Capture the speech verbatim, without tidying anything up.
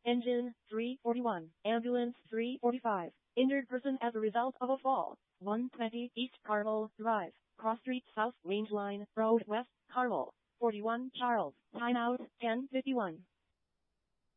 Engine, three forty-one. Ambulance, three forty-five. Injured person as a result of a fall, one twenty East Carmel Drive, Cross Street South, Range Line Road West, Carmel. forty-one Charles. Timeout, ten fifty-one.